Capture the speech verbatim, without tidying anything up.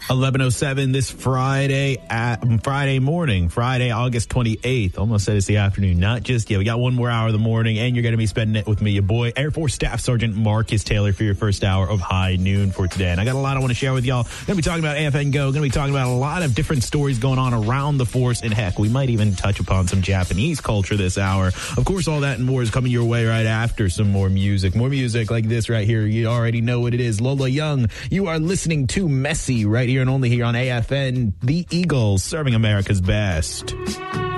eleven oh seven this Friday at Friday morning, Friday, August twenty-eighth. Almost said it's the afternoon. Not just yet. We got one more hour of the morning, and you're going to be spending it with me, your boy, Air Force Staff Sergeant Marcus Taylor, for your first hour of High Noon for today. And I got a lot I want to share with y'all. Going to be talking about A F N Go. Going to be talking about a lot of different stories going on around the force. And heck, we might even touch upon some Japanese culture this hour. Of course, all that and more is coming your way right after some more music. More music like this right here. You already know what it is. Lola Young, you are listening to Messy right here and only here on A F N, the Eagles, serving America's best.